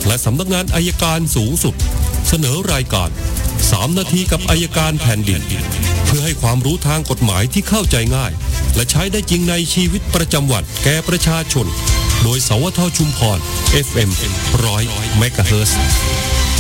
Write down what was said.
และสำนักงานอัยการสูงสุดเสนอรายการ3 นาทีกับอัยการแผ่นดินเพื่อให้ความรู้ทางกฎหมายที่เข้าใจง่ายและใช้ได้จริงในชีวิตประจำวันแก่ประชาชนโดยสวทชุมพร FM 100 เมกะเฮิรตซ์